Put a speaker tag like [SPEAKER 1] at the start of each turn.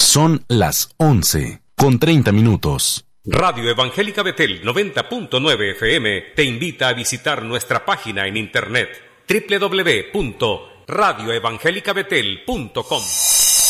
[SPEAKER 1] Son las 11:30.
[SPEAKER 2] Radio Evangélica Betel 90.9 FM te invita a visitar nuestra página en internet www.radioevangelicabetel.com.